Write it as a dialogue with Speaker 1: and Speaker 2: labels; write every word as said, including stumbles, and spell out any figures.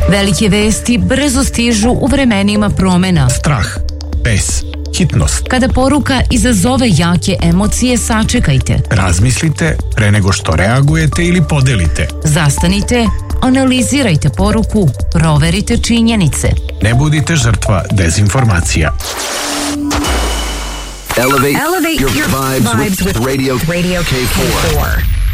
Speaker 1: Velike vesti brzo stižu u vremenima promena.
Speaker 2: Strah, bes, hitnost.
Speaker 1: Kada poruka izazove jake emocije, sačekajte.
Speaker 2: Razmislite pre nego što reagujete ili podelite.
Speaker 1: Zastanite, analizirajte poruku, proverite činjenice.
Speaker 2: Ne budite žrtva dezinformacija.
Speaker 3: Elevate, Elevate your, your vibes, vibes with, with Radio, Radio K four.